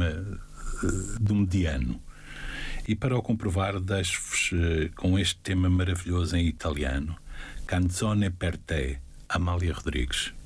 acima do mediano. E para o comprovar, deixo-vos com este tema maravilhoso em italiano, Canzone per te, Amália Rodrigues.